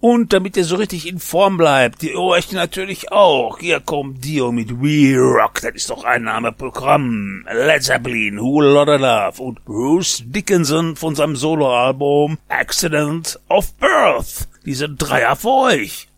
Und damit ihr so richtig in Form bleibt, die euch natürlich auch. Hier kommt Dio mit We Rock, das ist doch Einnahmeprogramm. Led Zeppelin, Who Lotta Love und Bruce Dickinson von seinem Soloalbum Accident of Birth. Diese Dreier für euch.